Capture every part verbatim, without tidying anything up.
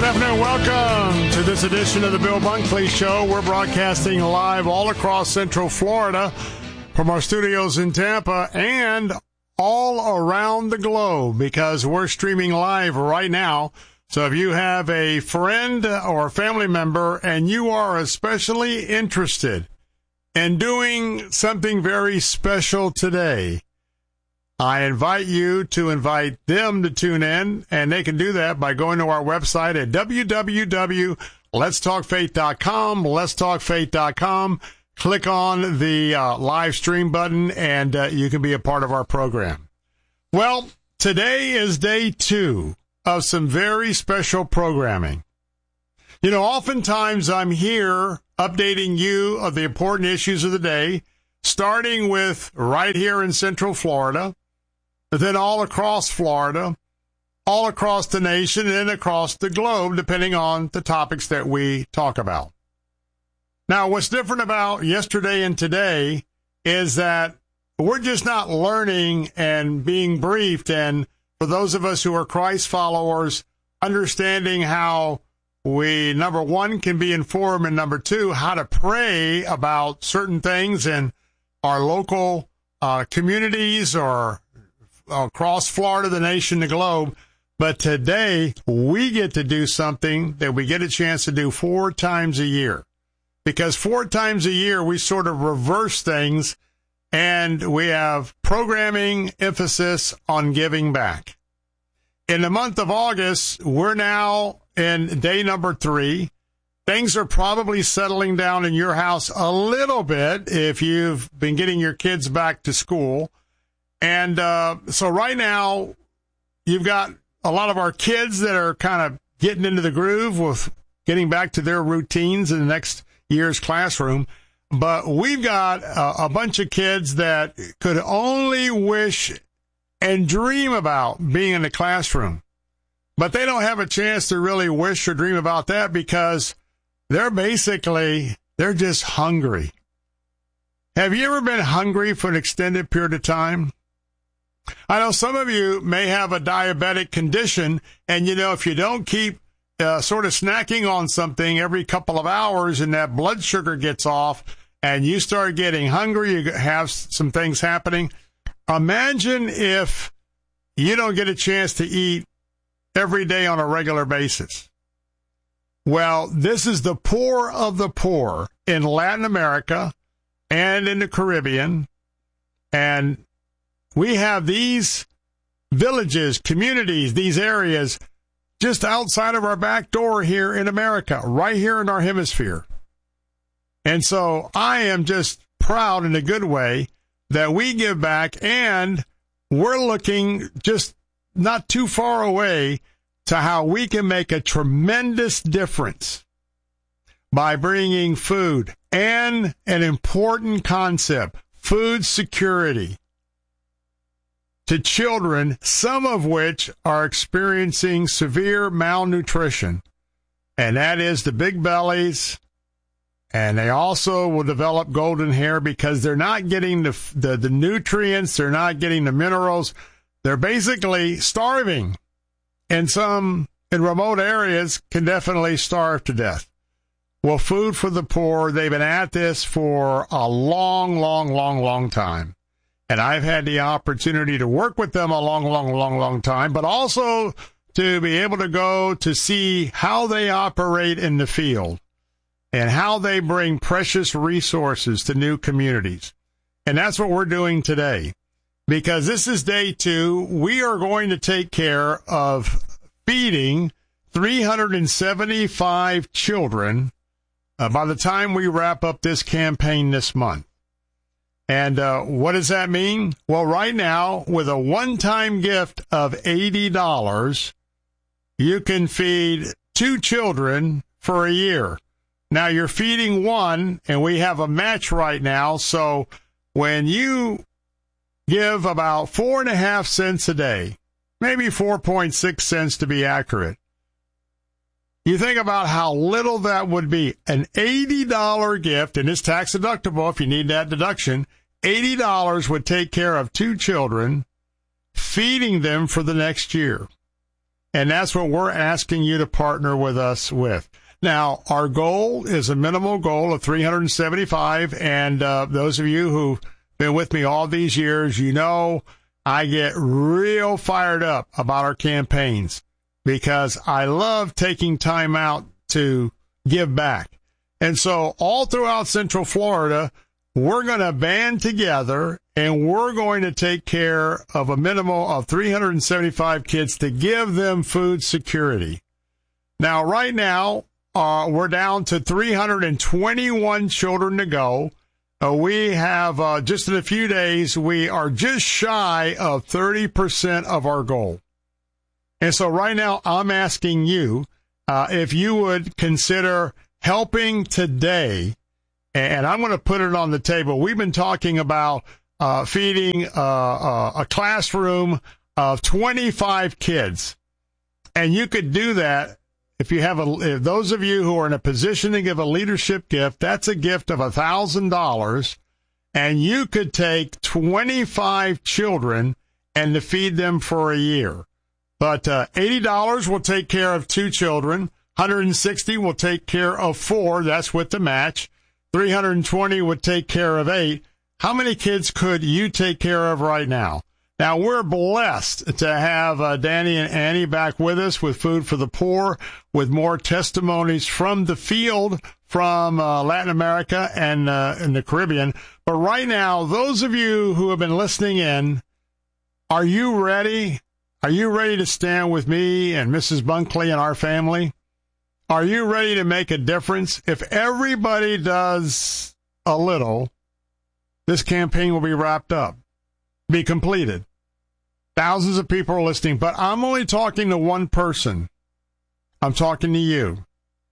afternoon. Welcome to this edition of the Bill Bunkley Show. We're broadcasting live all across Central Florida from our studios in Tampa and all around the globe because we're streaming live right now. So if you have a friend or a family member and you are especially interested in doing something very special today, I invite you to invite them to tune in, and they can do that by going to our website at w w w dot lets talk faith dot com, lets talk faith dot com. Click on the uh, live stream button, and uh, you can be a part of our program. Well, today is day two of some very special programming. You know, oftentimes I'm here updating you of the important issues of the day, starting with right here in Central Florida, then all across Florida, all across the nation, and across the globe, depending on the topics that we talk about. Now, what's different about yesterday and today is that we're just not learning and being briefed, and for those of us who are Christ followers, understanding how we, number one, can be informed, and number two, how to pray about certain things in our local uh, communities or across Florida, the nation, the globe. But today, we get to do something that we get a chance to do four times a year. Because four times a year, we sort of reverse things, and we have programming emphasis on giving back. In the month of August, we're now in day number three. Things are probably settling down in your house a little bit if you've been getting your kids back to school. And uh, so right now, you've got a lot of our kids that are kind of getting into the groove with getting back to their routines in the next year's classroom. But we've got a, a bunch of kids that could only wish and dream about being in the classroom. But they don't have a chance to really wish or dream about that because they're basically, they're just hungry. Have you ever been hungry for an extended period of time? I know some of you may have a diabetic condition, and, you know, if you don't keep uh, sort of snacking on something every couple of hours and that blood sugar gets off and you start getting hungry, you have some things happening. Imagine if you don't get a chance to eat every day on a regular basis. Well, this is the poor of the poor in Latin America and in the Caribbean, and we have these villages, communities, these areas just outside of our back door here in America, right here in our hemisphere. And so I am just proud in a good way that we give back, and we're looking just not too far away to how we can make a tremendous difference by bringing food and an important concept, food security, to children, some of which are experiencing severe malnutrition, and that is the big bellies, and they also will develop golden hair because they're not getting the, the, the nutrients, they're not getting the minerals, they're basically starving, and some in remote areas can definitely starve to death. Well, Food for the Poor, they've been at this for a long, long, long, long time. And I've had the opportunity to work with them a long, long, long, long time, but also to be able to go to see how they operate in the field and how they bring precious resources to new communities. And that's what we're doing today. Because this is day two, we are going to take care of feeding three hundred seventy-five children uh, by the time we wrap up this campaign this month. And uh, what does that mean? Well, right now, with a one-time gift of eighty dollars, you can feed two children for a year. Now, you're feeding one, and we have a match right now. So when you give about four and a half cents a day, maybe four point six cents to be accurate, you think about how little that would be. An eighty dollars gift, and it's tax deductible if you need that deduction. eighty dollars would take care of two children, feeding them for the next year. And that's what we're asking you to partner with us with. Now, our goal is a minimal goal of three hundred seventy-five. And uh, those of you who've been with me all these years, you know I get real fired up about our campaigns because I love taking time out to give back. And so all throughout Central Florida, we're going to band together and we're going to take care of a minimum of three hundred seventy-five kids to give them food security. Now, right now, uh, we're down to three hundred twenty-one children to go. Uh, we have, uh, just in a few days, we are just shy of thirty percent of our goal. And so right now, I'm asking you uh, if you would consider helping today, and I'm going to put it on the table. We've been talking about uh, feeding uh, uh, a classroom of twenty-five kids, and you could do that if you have a. If those of you who are in a position to give a leadership gift, that's a gift of a thousand dollars, and you could take twenty-five children and to feed them for a year. But uh, eighty dollars will take care of two children. one hundred sixty will take care of four. That's with the match. three hundred twenty would take care of eight. How many kids could you take care of right now? Now, we're blessed to have uh, Danny and Annie back with us with Food for the Poor, with more testimonies from the field from uh, Latin America and uh, in the Caribbean. But right now, those of you who have been listening in, are you ready? Are you ready to stand with me and Missus Bunkley and our family? Are you ready to make a difference? If everybody does a little, this campaign will be wrapped up, be completed. Thousands of people are listening, but I'm only talking to one person. I'm talking to you.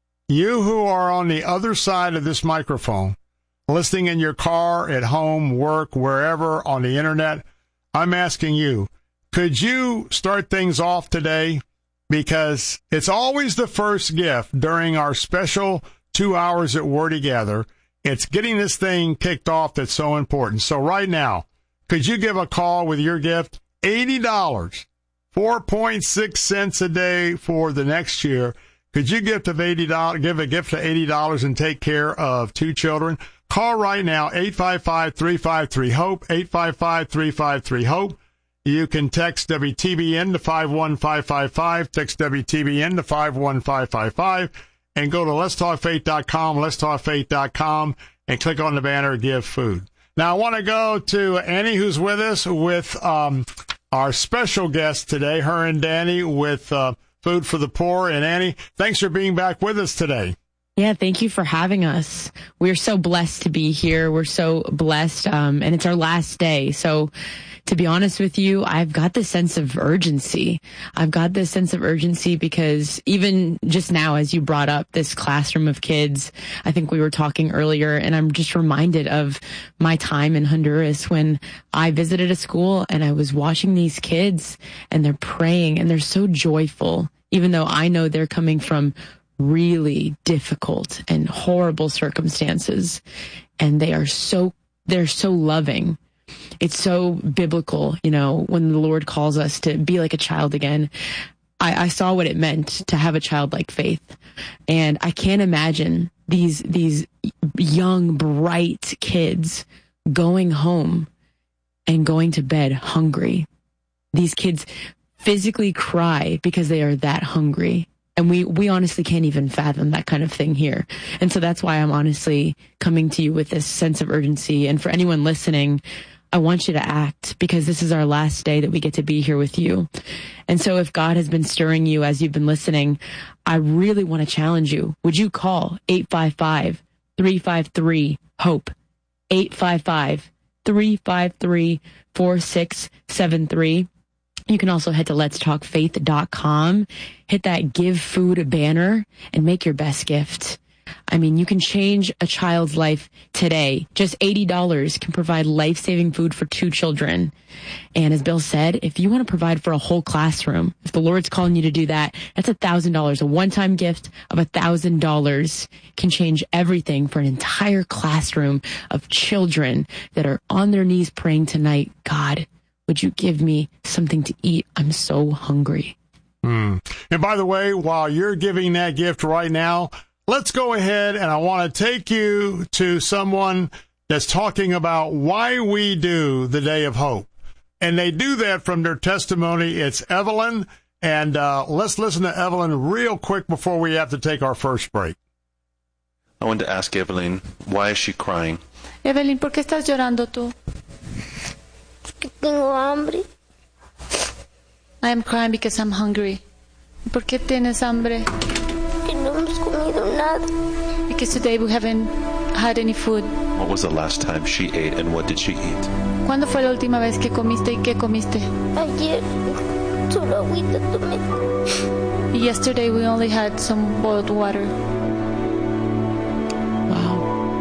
You who are on the other side of this microphone, listening in your car, at home, work, wherever, on the internet, I'm asking you, could you start things off today? Because it's always the first gift during our special two hours that we're together. It's getting this thing kicked off that's so important. So right now, could you give a call with your gift? eighty dollars, four point six cents a day for the next year. Could you give, of eighty dollars, give a gift of eighty dollars and take care of two children? Call right now, eight five five, three five three, HOPE, eight five five, three five three, HOPE. You can text W T B N to five one five five five, text W T B N to five one five five five, and go to lets talk faith dot com, lets talk faith dot com, and click on the banner, Give Food. Now, I want to go to Annie, who's with us, with um, our special guest today, her and Danny, with uh, Food for the Poor. And Annie, thanks for being back with us today. Yeah, thank you for having us. We're so blessed to be here. We're so blessed, um, and it's our last day. So to be honest with you, I've got this sense of urgency. I've got this sense of urgency because even just now, as you brought up this classroom of kids, I think we were talking earlier, and I'm just reminded of my time in Honduras when I visited a school and I was watching these kids and they're praying and they're so joyful, even though I know they're coming from really difficult and horrible circumstances. And they are so, they're so loving. It's so biblical, you know, when the Lord calls us to be like a child again. I, I saw what it meant to have a childlike faith. And I can't imagine these, these young, bright kids going home and going to bed hungry. These kids physically cry because they are that hungry. And we, we honestly can't even fathom that kind of thing here. And so that's why I'm honestly coming to you with this sense of urgency. And for anyone listening, I want you to act because this is our last day that we get to be here with you. And so if God has been stirring you as you've been listening, I really want to challenge you. Would you call eight five five, three five three, HOPE, eight five five, three five three, four six seven three. You can also head to lets talk faith dot com, hit that Give Food banner, and make your best gift. I mean, you can change a child's life today. Just eighty dollars can provide life-saving food for two children. And as Bill said, if you want to provide for a whole classroom, if the Lord's calling you to do that, that's one thousand dollars. A one-time gift of one thousand dollars can change everything for an entire classroom of children that are on their knees praying tonight, God, would you give me something to eat? I'm so hungry. Mm. And by the way, while you're giving that gift right now, let's go ahead and I want to take you to someone that's talking about why we do the Day of Hope. And they do that from their testimony. It's Evelyn. And uh, let's listen to Evelyn real quick before we have to take our first break. I wanted to ask Evelyn, why is she crying? Evelyn, ¿por qué estás llorando tú? Porque tengo hambre. I am crying because I'm hungry. ¿Por qué tienes hambre? Que no hemos comido nada. Because today we haven't had any food. What was the last time she ate and what did she eat? ¿Cuándo fue la última vez que comiste y qué comiste? Ayer solo agüita tomé. Yesterday we only had some boiled water. Wow.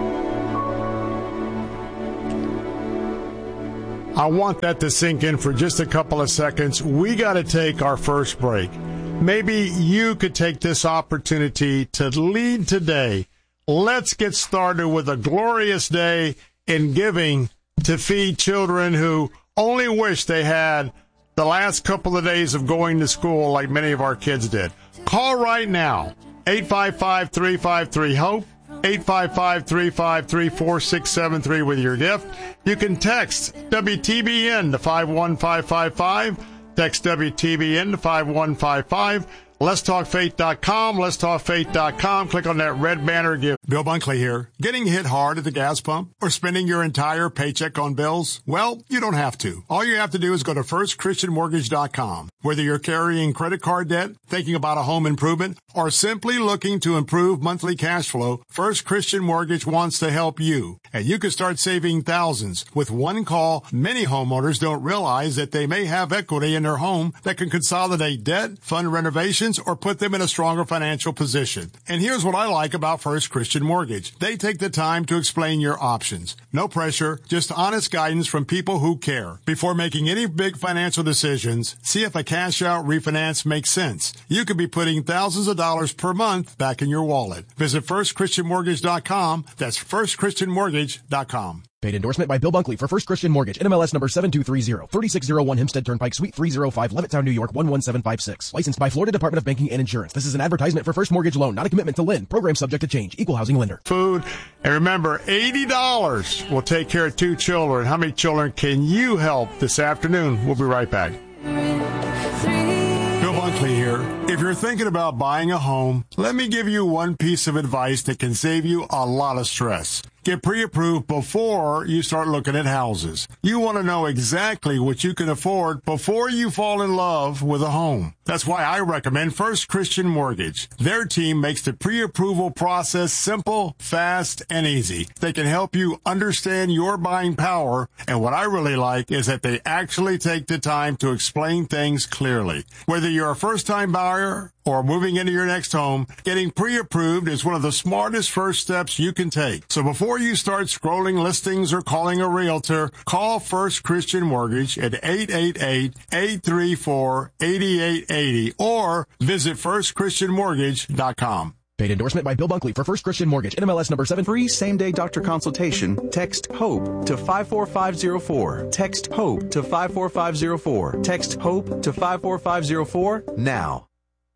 I want that to sink in for just a couple of seconds. We got to take our first break. Maybe you could take this opportunity to lead today. Let's get started with a glorious day in giving to feed children who only wish they had the last couple of days of going to school like many of our kids did. Call right now, eight five five, three five three, HOPE, eight five five, three five three, four six seven three with your gift. You can text W T B N to five one five five five. Text W T B N to five one five five. Let's Talk Faith dot com. Let's Talk Faith dot com. Click on that red banner. Give. Bill Bunkley here. Getting hit hard at the gas pump or spending your entire paycheck on bills? Well, you don't have to. All you have to do is go to first christian mortgage dot com. Whether you're carrying credit card debt, thinking about a home improvement, or simply looking to improve monthly cash flow, First Christian Mortgage wants to help you. And you can start saving thousands. With one call, many homeowners don't realize that they may have equity in their home that can consolidate debt, fund renovations, or put them in a stronger financial position. And here's what I like about First Christian Mortgage. They take the time to explain your options. No pressure, just honest guidance from people who care. Before making any big financial decisions, see if a cash out refinance makes sense. You could be putting thousands of dollars per month back in your wallet. Visit first christian mortgage dot com. That's first christian mortgage dot com. Paid endorsement by Bill Bunkley for First Christian Mortgage, N M L S number seven two three zero, three six zero one Hempstead Turnpike, Suite three oh five, Levittown, New York, one one seven five six. Licensed by Florida Department of Banking and Insurance. This is an advertisement for First Mortgage Loan, not a commitment to lend. Program subject to change. Equal housing lender. Food. And remember, eighty dollars will take care of two children. How many children can you help this afternoon? We'll be right back. Bill Bunkley here. If you're thinking about buying a home, let me give you one piece of advice that can save you a lot of stress. Get pre-approved before you start looking at houses. You want to know exactly what you can afford before you fall in love with a home. That's why I recommend First Christian Mortgage. Their team makes the pre-approval process simple, fast, and easy. They can help you understand your buying power, and what I really like is that they actually take the time to explain things clearly. Whether you're a first-time buyer or moving into your next home, getting pre-approved is one of the smartest first steps you can take. So before you start scrolling listings or calling a realtor, call First Christian Mortgage at eight eight eight, eight three four, eight eight eight zero or visit first christian mortgage dot com. Paid endorsement by Bill Bunkley for First Christian Mortgage, N M L S number seven. Free same-day doctor consultation. Text HOPE to five four five zero four. Text HOPE to five four five zero four. Text HOPE to five four five zero four now.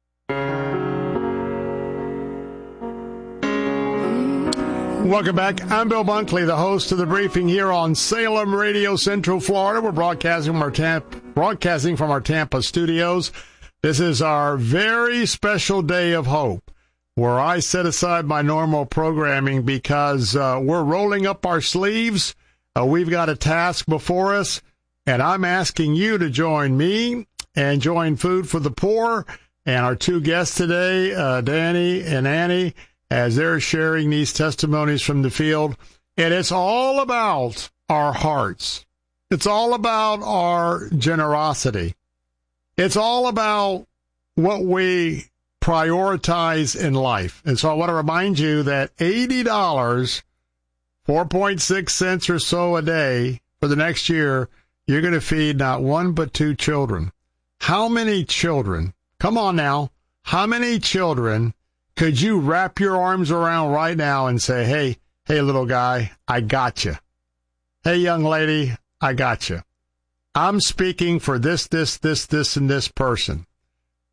Welcome back. I'm Bill Bunkley, the host of the briefing here on Salem Radio, Central Florida. We're broadcasting from our Tampa, broadcasting from our Tampa studios. This is our very special day of hope, where I set aside my normal programming because uh, we're rolling up our sleeves. Uh, we've got a task before us, and I'm asking you to join me and join Food for the Poor and our two guests today, uh, Danny and Annie, as they're sharing these testimonies from the field. And it's all about our hearts. It's all about our generosity. It's all about what we prioritize in life. And so I want to remind you that eighty dollars, four point six cents or so a day for the next year, you're going to feed not one but two children. How many children? Come on now. How many children could you wrap your arms around right now and say, hey, hey, little guy, I got you. Hey, young lady, I got you. I'm speaking for this, this, this, this, and this person.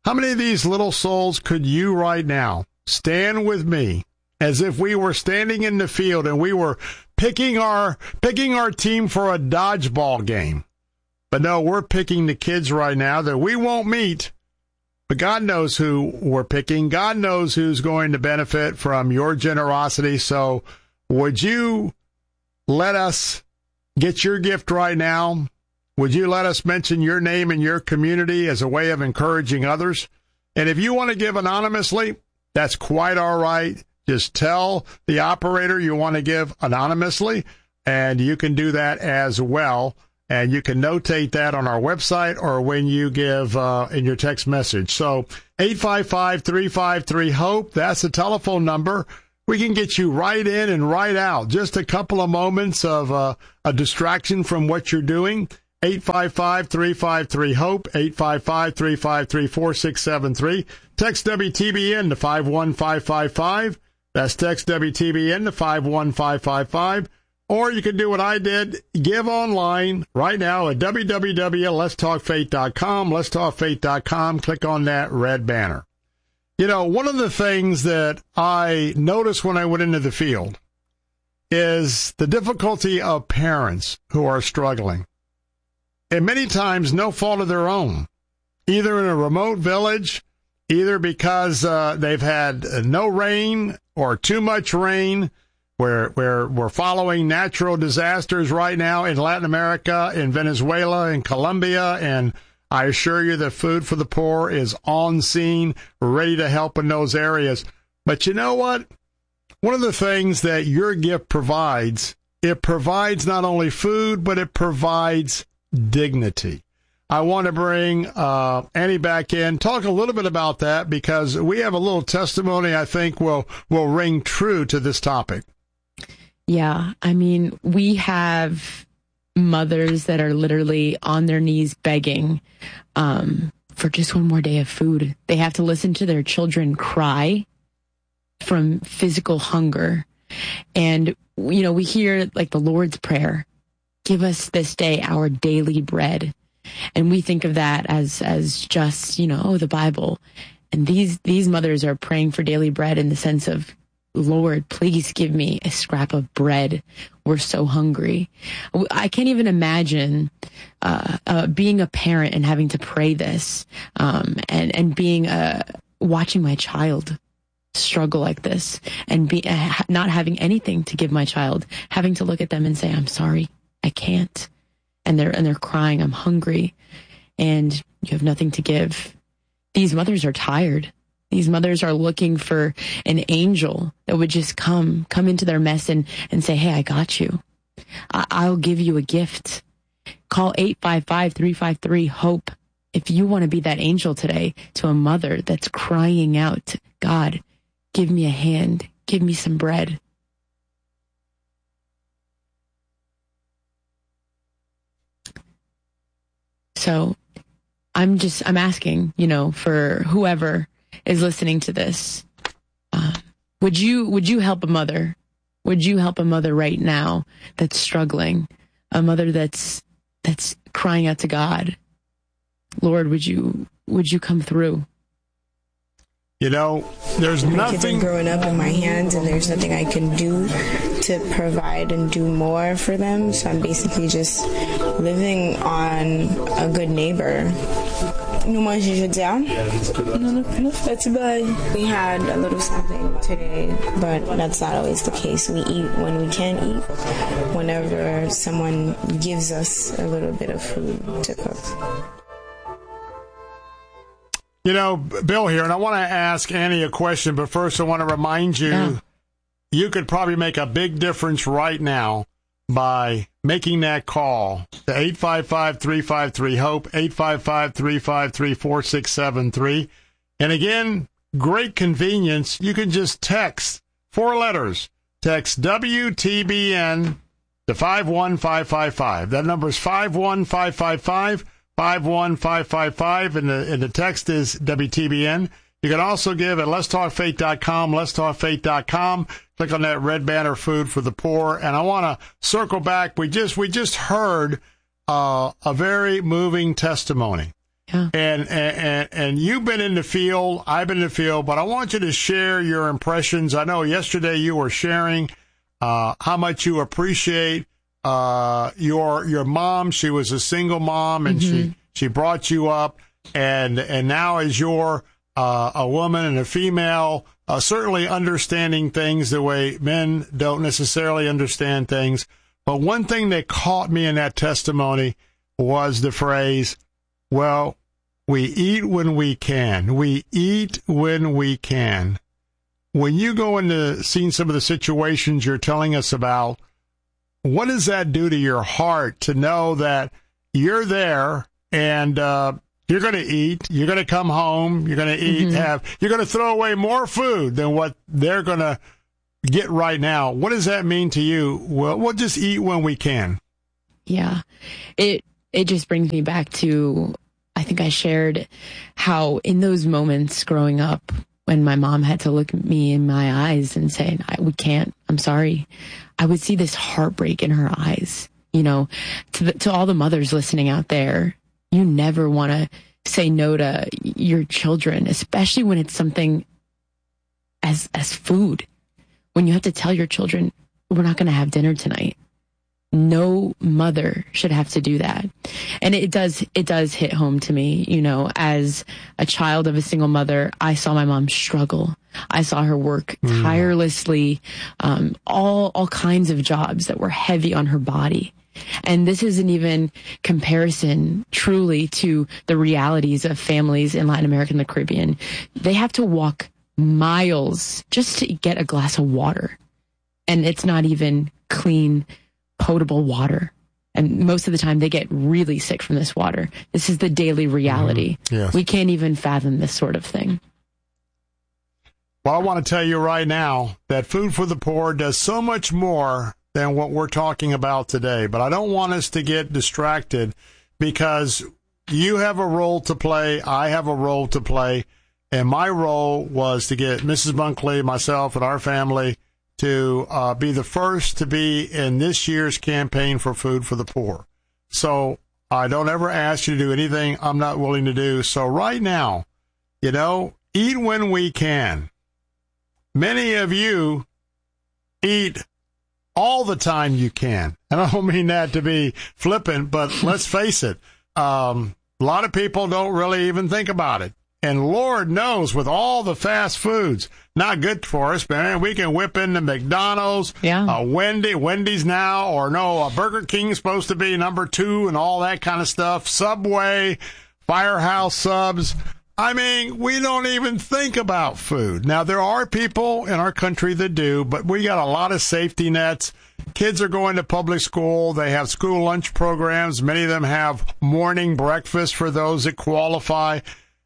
How many of these little souls could you right now stand with me as if we were standing in the field and we were picking our picking our team for a dodgeball game? But no, we're picking the kids right now that we won't meet. But God knows who we're picking. God knows who's going to benefit from your generosity. So would you let us get your gift right now? Would you let us mention your name in your community as a way of encouraging others? And if you want to give anonymously, that's quite all right. Just tell the operator you want to give anonymously, and you can do that as well. And you can notate that on our website or when you give uh, in your text message. So eight five five, three five three, HOPE, that's the telephone number. We can get you right in and right out. Just a couple of moments of uh, a distraction from what you're doing. eight five five, three five three, HOPE, eight five five, three five three, four six seven three. Text W T B N to five one five five five. That's text W T B N to five one five five five. Or you can do what I did, give online right now at w w w dot lets talk faith dot com, lets talk faith dot com. Click on that red banner. You know, one of the things that I noticed when I went into the field is the difficulty of parents who are struggling. And many times, no fault of their own, either in a remote village, either because uh, they've had no rain or too much rain. We're, we're, we're following natural disasters right now in Latin America, in Venezuela, in Colombia, and I assure you that Food for the Poor is on scene, ready to help in those areas. But you know what? One of the things that your gift provides, it provides not only food, but it provides dignity. I want to bring uh, Annie back in, talk a little bit about that, because we have a little testimony I think will will ring true to this topic. Yeah, I mean, we have mothers that are literally on their knees begging um, for just one more day of food. They have to listen to their children cry from physical hunger. And, you know, we hear like the Lord's Prayer, give us this day our daily bread. And we think of that as as just, you know, oh, the Bible. And these these mothers are praying for daily bread in the sense of, Lord, please give me a scrap of bread. We're so hungry. I can't even imagine uh, uh, being a parent and having to pray this, um, and and being uh, watching my child struggle like this, and be uh, not having anything to give my child, having to look at them and say, "I'm sorry, I can't," and they're and they're crying, "I'm hungry," and you have nothing to give. These mothers are tired. These mothers are looking for an angel that would just come, come into their mess and, and say, hey, I got you. I- I'll give you a gift. Call eight five five, three five three, HOPE if you want to be that angel today to a mother that's crying out, God, give me a hand, give me some bread. So I'm just, I'm asking, you know, for whoever is listening to this, uh, would you would you help a mother? Would you help a mother right now that's struggling, a mother that's that's crying out to God? Lord, would you would you come through? You know, there's my nothing. Kids are growing up in my hands, and there's nothing I can do to provide and do more for them. So I'm basically just living on a good neighbor. No more ginger down. We had a little something today, but that's not always the case. We eat when we can eat, whenever someone gives us a little bit of food to cook. You know, Bill here, and I want to ask Annie a question, but first I want to remind you, yeah. you could probably make a big difference right now by making that call to eight five five, three five three, HOPE, eight five five, three five three, four six seven three. And again, great convenience. You can just text four letters. Text W T B N to five one five five five. That number is five one five five five, five one five five five, and the, and the text is W T B N. You can also give at lets talk faith dot com, lets talk faith dot com. Click on that red banner, Food for the Poor. And I want to circle back. We just we just heard uh, a very moving testimony. Yeah. And, and and you've been in the field, I've been in the field, but I want you to share your impressions. I know yesterday you were sharing uh, how much you appreciate uh, your your mom. She was a single mom, and mm-hmm. she, she brought you up. And and now as you're uh, a woman and a female, uh, certainly understanding things the way men don't necessarily understand things. But one thing that caught me in that testimony was the phrase, well, we eat when we can. We eat when we can. When you go into seeing some of the situations you're telling us about, what does that do to your heart to know that you're there and uh, you're going to eat, you're going to come home, you're going to eat, mm-hmm. have, you're going to throw away more food than what they're going to get right now. What does that mean to you? Well, we'll just eat when we can. Yeah. It, it just brings me back to, I think I shared how in those moments growing up when my mom had to look me in my eyes and say, I, we can't, I'm sorry. I would see this heartbreak in her eyes. You know, to the, to all the mothers listening out there, you never want to say no to your children, especially when it's something as, as food. When you have to tell your children, we're not going to have dinner tonight. No mother should have to do that. And it does, it does hit home to me, you know, as a child of a single mother, I saw my mom struggle. I saw her work mm. tirelessly, um, all, all kinds of jobs that were heavy on her body. And this isn't even comparison truly to the realities of families in Latin America and the Caribbean. They have to walk miles just to get a glass of water. And it's not even clean, potable water. And most of the time they get really sick from this water. This is the daily reality. Mm, yes. We can't even fathom this sort of thing. Well, I want to tell you right now that Food for the Poor does so much more than what we're talking about today. But I don't want us to get distracted because you have a role to play. I have a role to play. And my role was to get Missus Bunkley, myself, and our family to uh, be the first to be in this year's campaign for Food for the Poor. So I don't ever ask you to do anything I'm not willing to do. So right now, you know, eat when we can. Many of you eat all the time you can. And I don't mean that to be flippant, but let's face it. Um, a lot of people don't really even think about it. And Lord knows, with all the fast foods, not good for us, man. We can whip into McDonald's, yeah. uh, Wendy, Wendy's now, or no, uh, Burger King's supposed to be number two and all that kind of stuff. Subway, Firehouse Subs. I mean, we don't even think about food. Now, there are people in our country that do, but we got a lot of safety nets. Kids are going to public school. They have school lunch programs. Many of them have morning breakfast for those that qualify.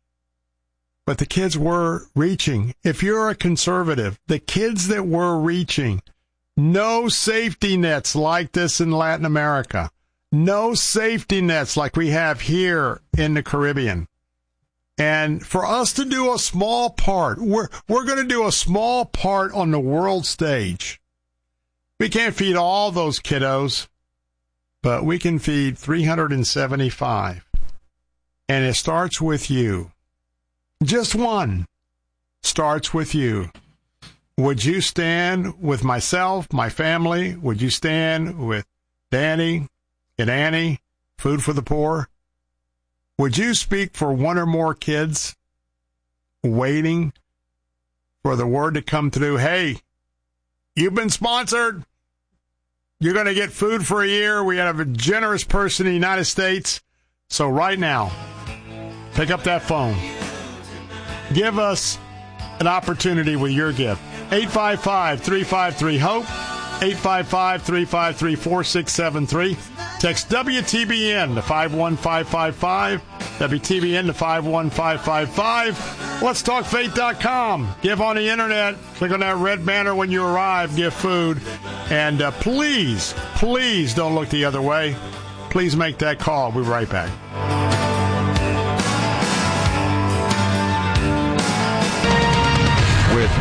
But the kids were reaching. If you're a conservative, the kids that were reaching, no safety nets like this in Latin America. No safety nets like we have here in the Caribbean. And for us to do a small part, we're, we're going to do a small part on the world stage. We can't feed all those kiddos, but we can feed three hundred seventy-five. And it starts with you. Just one starts with you. Would you stand with myself, my family? Would you stand with Danny and Annie, Food for the Poor? Would you speak for one or more kids waiting for the word to come through? Hey, you've been sponsored. You're going to get food for a year. We have a generous person in the United States. So right now, pick up that phone. Give us an opportunity with your gift. eight five five, three five three, HOPE, eight five five, three five three, four six seven three. Text W T B N to five one five five five, W T B N to five one five five five. Let's Talk Faith dot com. Give on the internet. Click on that red banner when you arrive. Give food. And uh, please, please don't look the other way. Please make that call. We'll be right back. With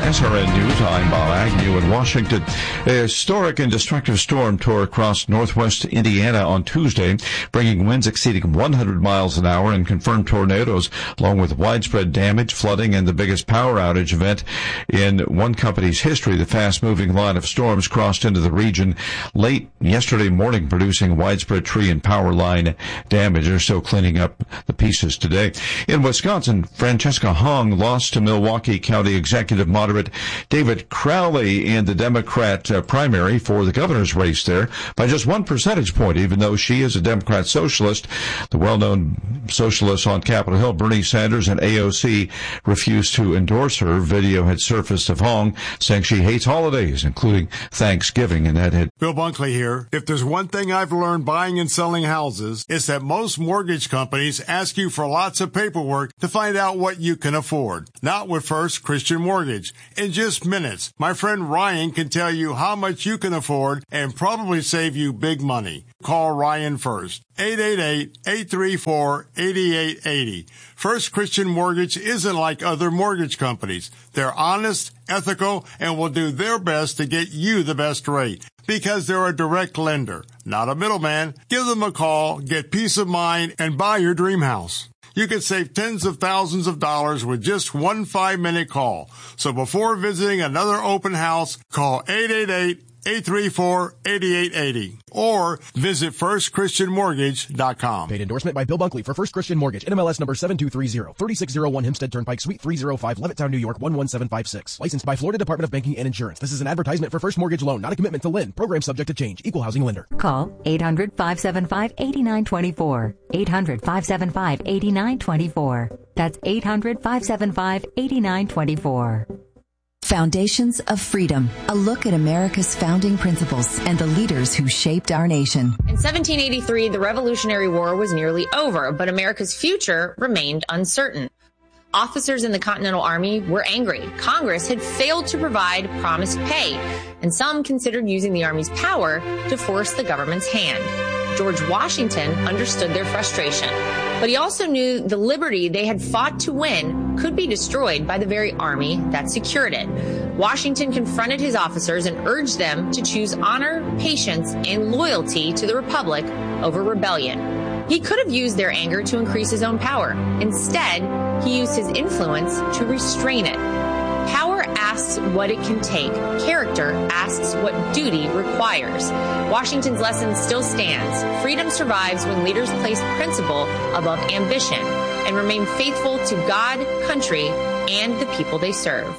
S R N News, I'm Bob Agnew in Washington. A historic and destructive storm tore across northwest Indiana on Tuesday, bringing winds exceeding one hundred miles an hour and confirmed tornadoes, along with widespread damage, flooding, and the biggest power outage event in one company's history. The fast-moving line of storms crossed into the region late yesterday morning, producing widespread tree and power line damage. They're still cleaning up the pieces today. In Wisconsin, Francesca Hong lost to Milwaukee County Executive Moderate David Crowley in the Democrat uh, primary for the governor's race there by just one percentage point, even though she is a Democrat socialist. The well-known socialists on Capitol Hill, Bernie Sanders and A O C, refused to endorse her. Video had surfaced of Hong saying she hates holidays, including Thanksgiving, and that had... Bill Bunkley here. If there's one thing I've learned buying and selling houses, it's that most mortgage companies ask you for lots of paperwork to find out what you can afford. Not with First Christian Mortgage. In just minutes, my friend Ryan can tell you how much you can afford and probably save you big money. Call Ryan first. eight eight eight, eight three four, eight eight eight zero. First Christian Mortgage isn't like other mortgage companies. They're honest, ethical, and will do their best to get you the best rate because they're a direct lender, not a middleman. Give them a call, get peace of mind, and buy your dream house. You could save tens of thousands of dollars with just one five-minute call. So before visiting another open house, call eight eight eight, eight three four, eight eight eight zero or visit first christian mortgage dot com. Paid endorsement by Bill Bunkley for First Christian Mortgage, N M L S number seven two three zero, thirty-six oh one Hempstead Turnpike, Suite three oh five, Levittown, New York one one seven five six. Licensed by Florida Department of Banking and Insurance. This is an advertisement for First Mortgage Loan, not a commitment to lend. Program subject to change. Equal housing lender. Call eight hundred, five seven five, eight nine two four. eight hundred, five seven five, eight nine two four. That's eight hundred, five seven five, eight nine two four. Foundations of Freedom, a look at America's founding principles and the leaders who shaped our nation. In seventeen eighty-three, the Revolutionary War was nearly over, but America's future remained uncertain. Officers in the Continental Army were angry. Congress had failed to provide promised pay, and some considered using the Army's power to force the government's hand. George Washington understood their frustration, but he also knew the liberty they had fought to win could be destroyed by the very army that secured it. Washington confronted his officers and urged them to choose honor, patience, and loyalty to the Republic over rebellion. He could have used their anger to increase his own power. Instead, he used his influence to restrain it. Power asks what it can take. Character asks what duty requires. Washington's lesson still stands. Freedom survives when leaders place principle above ambition and remain faithful to God, country, and the people they serve.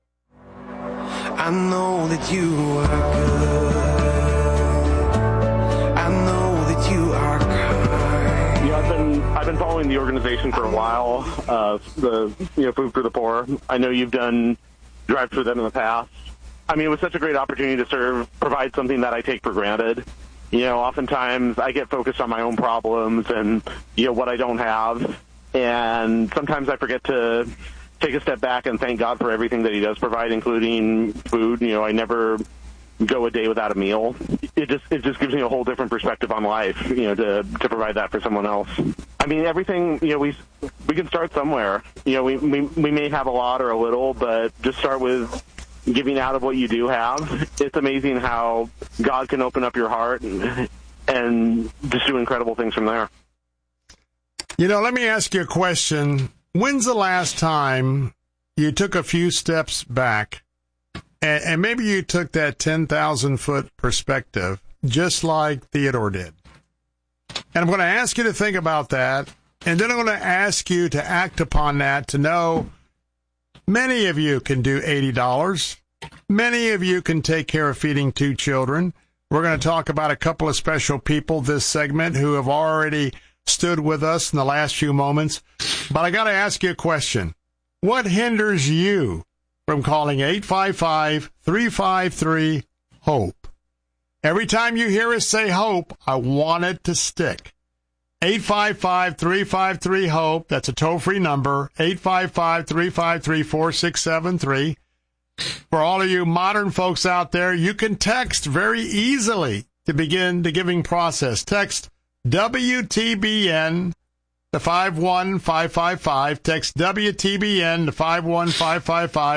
I know that you are good. I know that you are kind. You know, I've been I've been following the organization for a while. Uh, the you know Food for the Poor. I know you've done drive for them in the past. I mean, it was such a great opportunity to serve, provide something that I take for granted. You know, oftentimes I get focused on my own problems and you know what I don't have, and sometimes I forget to take a step back and thank God for everything that He does provide, including food. You know, I never go a day without a meal. It just it just gives me a whole different perspective on life, you know, to to provide that for someone else. I mean, everything, you know, we we can start somewhere. You know, we we we may have a lot or a little, but just start with giving out of what you do have. It's amazing how God can open up your heart and, and just do incredible things from there. You know, let me ask you a question. When's the last time you took a few steps back and, and maybe you took that ten thousand foot perspective, just like Theodore did? And I'm going to ask you to think about that, and then I'm going to ask you to act upon that to know many of you can do eighty dollars. Many of you can take care of feeding two children. We're going to talk about a couple of special people this segment who have already stood with us in the last few moments. But I got to ask you a question. What hinders you from calling eight five five, three five three, HOPE? Every time you hear us say HOPE, I want it to stick. eight five five, three five three, HOPE. That's a toll-free number, eight five five, three five three, four six seven three. For all of you modern folks out there, you can text very easily to begin the giving process. Text W T B N to five one five five five. Text W T B N to five one five five five.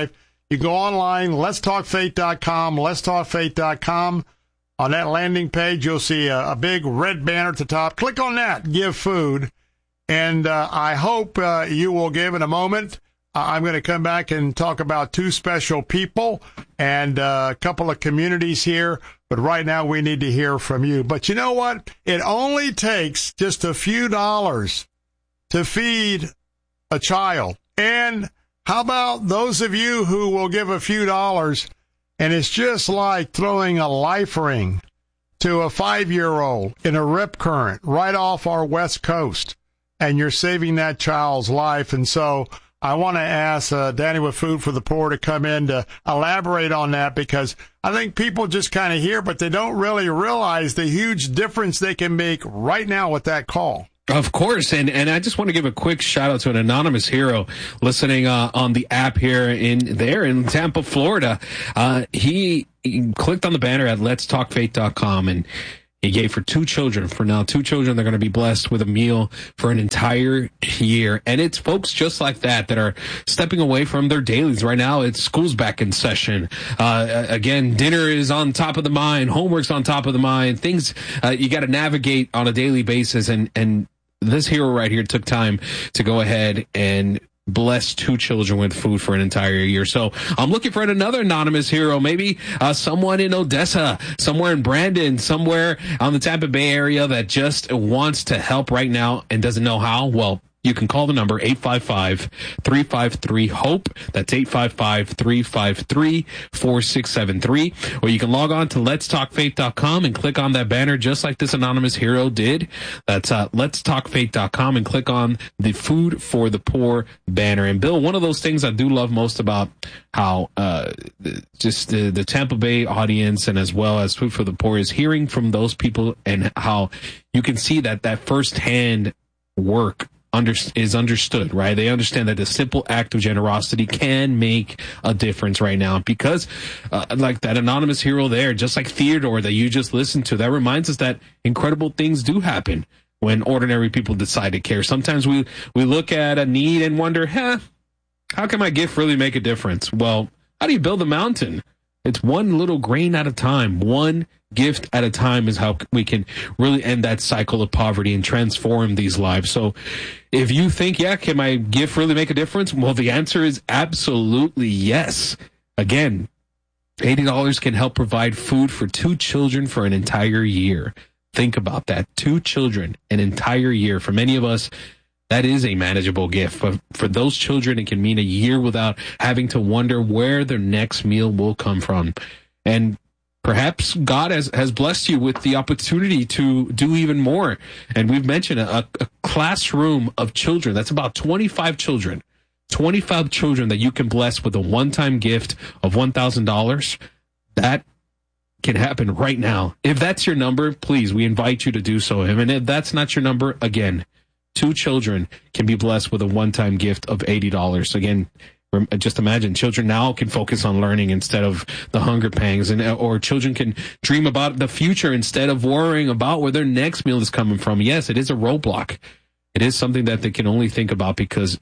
You go online, lets talk faith dot com, lets talk faith dot com. On that landing page, you'll see a, a big red banner at the top. Click on that, give food. And uh, I hope uh, you will give in a moment. Uh, I'm going to come back and talk about two special people and uh, a couple of communities here. But right now, we need to hear from you. But you know what? It only takes just a few dollars to feed a child. And how about those of you who will give a few dollars, and it's just like throwing a life ring to a five-year-old in a rip current right off our West Coast, and you're saving that child's life. And so I want to ask uh, Danny with Food for the Poor to come in to elaborate on that, because I think people just kind of hear, but they don't really realize the huge difference they can make right now with that call. Of course, and and I just want to give a quick shout out to an anonymous hero listening uh, on the app here in there in Tampa, Florida. Uh, he, he clicked on the banner at lets talk faith dot com, and he gave for two children. For now, two children, they're going to be blessed with a meal for an entire year. And it's folks just like that that are stepping away from their dailies. Right now, it's school's back in session. Uh, again, dinner is on top of the mind. Homework's on top of the mind. Things uh, you got to navigate on a daily basis. And, and this hero right here took time to go ahead and bless two children with food for an entire year. So I'm looking for another anonymous hero, maybe uh, someone in Odessa, somewhere in Brandon, somewhere on the Tampa Bay area that just wants to help right now and doesn't know how. Well, you can call the number eight five five, three five three, HOPE. That's eight five five, three five three, four six seven three. Or you can log on to lets talk faith dot com and click on that banner just like this anonymous hero did. That's uh, lets talk faith dot com and click on the Food for the Poor banner. And Bill, one of those things I do love most about how uh, just the, the Tampa Bay audience and as well as Food for the Poor is hearing from those people and how you can see that that firsthand work Under, is understood, right? They understand that the simple act of generosity can make a difference right now because, uh, like that anonymous hero there, just like Theodore that you just listened to, that reminds us that incredible things do happen when ordinary people decide to care. Sometimes we, we look at a need and wonder, huh, how can my gift really make a difference? Well, how do you build a mountain? It's one little grain at a time, one gift at a time is how we can really end that cycle of poverty and transform these lives. So if you think, yeah, can my gift really make a difference? Well, the answer is absolutely yes. Again, eighty dollars can help provide food for two children for an entire year. Think about that. Two children, an entire year. For many of us, that is a manageable gift. But for those children, it can mean a year without having to wonder where their next meal will come from. And perhaps God has, has blessed you with the opportunity to do even more. And we've mentioned a, a classroom of children. That's about twenty-five children. twenty-five children that you can bless with a one-time gift of one thousand dollars. That can happen right now. If that's your number, please, we invite you to do so. And if that's not your number, again, two children can be blessed with a one-time gift of eighty dollars. Again, just imagine children now can focus on learning instead of the hunger pangs, and or children can dream about the future instead of worrying about where their next meal is coming from. Yes, it is a roadblock. It is something that they can only think about because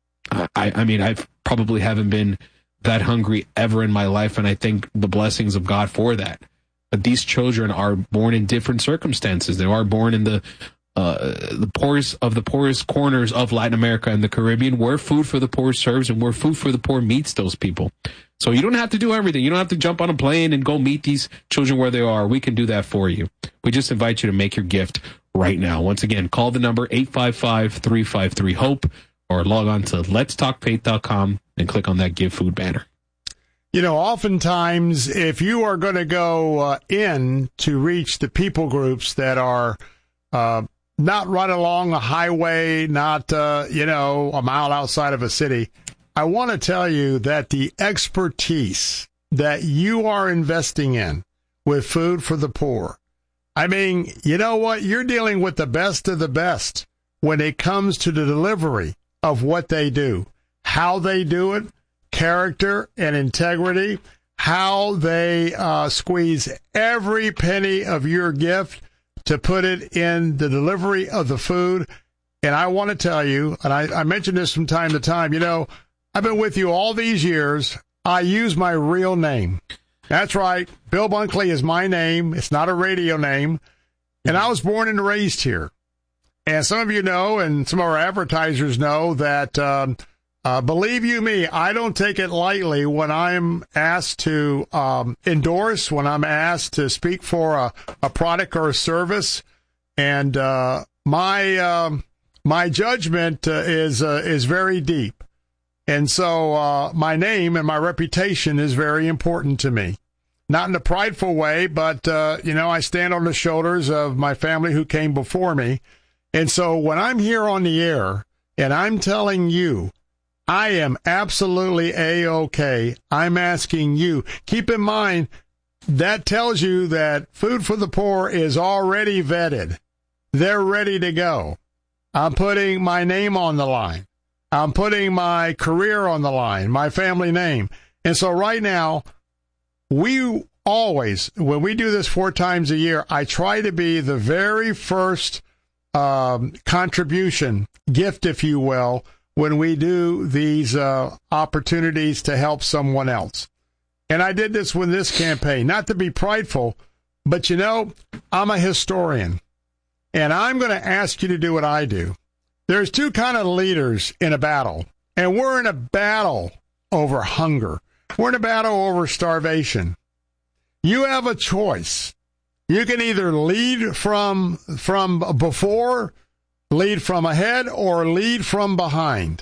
I, I mean, I probably haven't been that hungry ever in my life, and I thank the blessings of God for that. But these children are born in different circumstances. They are born in the Uh, the poorest of the poorest corners of Latin America and the Caribbean, where Food for the Poor serves and where Food for the Poor meets those people. So you don't have to do everything. You don't have to jump on a plane and go meet these children where they are. We can do that for you. We just invite you to make your gift right now. Once again, call the number eight five five, three five three, HOPE or log on to lets talk faith dot com and click on that Give Food banner. You know, oftentimes, if you are going to go uh, in to reach the people groups that are uh, not right along a highway, not, uh, you know, a mile outside of a city, I want to tell you that the expertise that you are investing in with Food for the Poor, I mean, you know what? You're dealing with the best of the best when it comes to the delivery of what they do, how they do it, character and integrity, how they uh, squeeze every penny of your gift to put it in the delivery of the food. And I want to tell you, and I, I mention this from time to time, you know, I've been with you all these years. I use my real name. That's right. Bill Bunkley is my name. It's not a radio name. And I was born and raised here. And some of you know, and some of our advertisers know that, um, uh, believe you me, I don't take it lightly when I'm asked to um, endorse, when I'm asked to speak for a, a product or a service. And uh, my um, my judgment uh, is uh, is very deep. And so uh, my name and my reputation is very important to me. Not in a prideful way, but, uh, you know, I stand on the shoulders of my family who came before me. And so when I'm here on the air and I'm telling you, I am absolutely A-OK, I'm asking you, keep in mind, that tells you that Food for the Poor is already vetted. They're ready to go. I'm putting my name on the line. I'm putting my career on the line, my family name. And so right now, we always, when we do this four times a year, I try to be the very first um, contribution, gift, if you will, when we do these uh, opportunities to help someone else. And I did this with this campaign, not to be prideful, but, you know, I'm a historian, and I'm going to ask you to do what I do. There's two kind of leaders in a battle, and we're in a battle over hunger. We're in a battle over starvation. You have a choice. You can either lead from from before, lead from ahead, or lead from behind.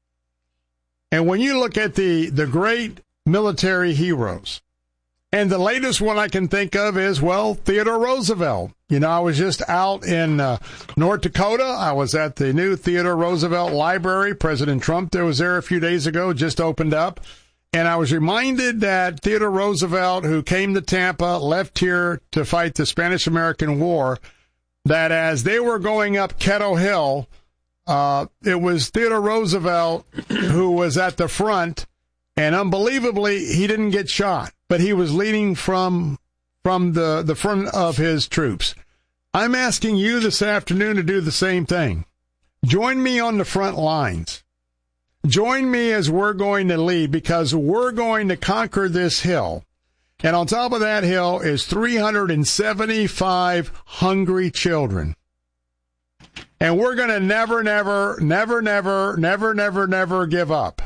And when you look at the, the great military heroes, and the latest one I can think of is, well, Theodore Roosevelt. You know, I was just out in uh, North Dakota. I was at the new Theodore Roosevelt Library. President Trump there was there a few days ago, just opened up. And I was reminded that Theodore Roosevelt, who came to Tampa, left here to fight the Spanish-American War, that as they were going up Kettle Hill, uh, it was Theodore Roosevelt who was at the front, and unbelievably, he didn't get shot, but he was leading from from the, the front of his troops. I'm asking you this afternoon to do the same thing. Join me on the front lines. Join me as we're going to lead, because we're going to conquer this hill. And on top of that hill is three hundred seventy-five hungry children. And we're going to never, never, never, never, never, never, never give up.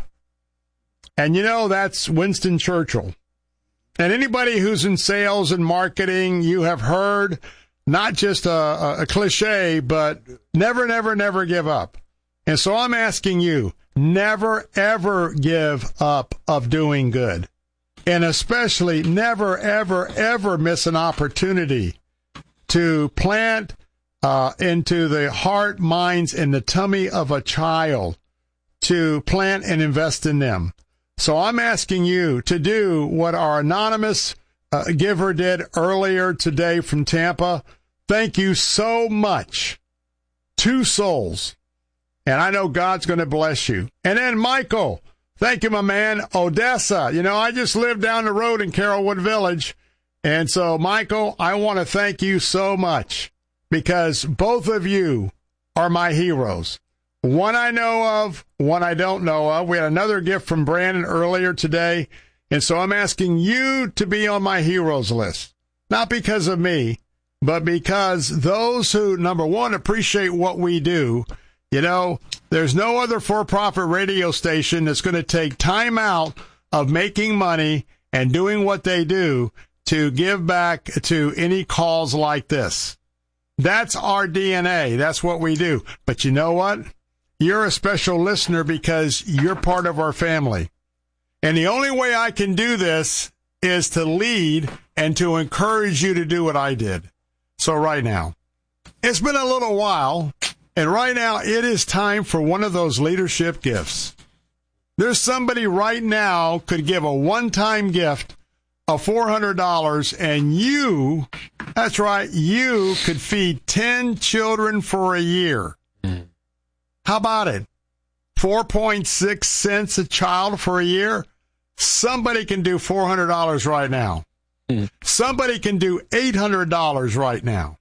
And you know, that's Winston Churchill. And anybody who's in sales and marketing, you have heard not just a, a, a cliche, but never, never, never give up. And so I'm asking you, never, ever give up of doing good. And especially never, ever, ever miss an opportunity to plant uh, into the heart, minds, and the tummy of a child, to plant and invest in them. So I'm asking you to do what our anonymous uh, giver did earlier today from Tampa. Thank you so much. Two souls. And I know God's going to bless you. And then Michael, thank you, my man. Odessa. You know, I just live down the road in Carrollwood Village. And so, Michael, I want to thank you so much, because both of you are my heroes. One I know of, one I don't know of. We had another gift from Brandon earlier today. And so I'm asking you to be on my heroes list. Not because of me, but because those who, number one, appreciate what we do. You know, there's no other for-profit radio station that's going to take time out of making money and doing what they do to give back to any cause like this. That's our D N A. That's what we do. But you know what? You're a special listener because you're part of our family. And the only way I can do this is to lead and to encourage you to do what I did. So right now, it's been a little while. And right now, it is time for one of those leadership gifts. There's somebody right now could give a one-time gift of four hundred dollars, and you, that's right, you could feed ten children for a year. Mm. How about it? four point six cents a child for a year? Somebody can do four hundred dollars right now. Mm. Somebody can do eight hundred dollars right now.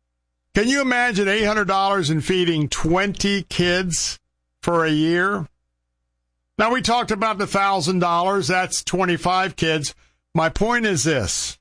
Can you imagine eight hundred dollars and feeding twenty kids for a year? Now, we talked about the one thousand dollars. That's twenty-five kids. My point is this.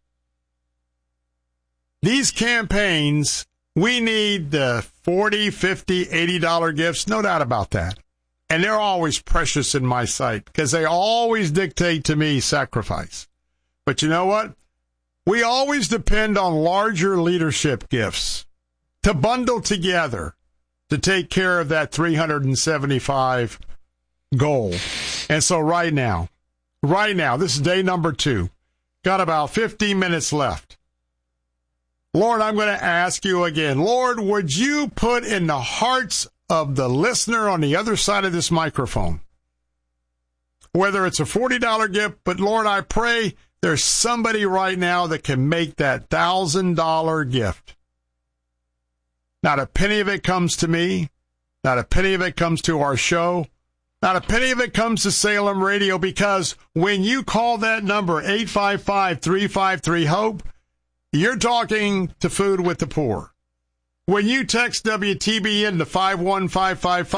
These campaigns, we need the forty dollars, fifty dollars, eighty dollars gifts. No doubt about that. And they're always precious in my sight because they always dictate to me sacrifice. But you know what? We always depend on larger leadership gifts to bundle together to take care of that three hundred seventy-five goal. And so right now, right now, this is day number two. Got about fifteen minutes left. Lord, I'm going to ask you again. Lord, would you put in the hearts of the listener on the other side of this microphone, whether it's a forty dollars gift, but Lord, I pray there's somebody right now that can make that one thousand dollars gift. Not a penny of it comes to me. Not a penny of it comes to our show. Not a penny of it comes to Salem Radio, because when you call that number, eight five five, three five three, HOPE, you're talking to Food with the Poor. When you text W T B N to five one five five five,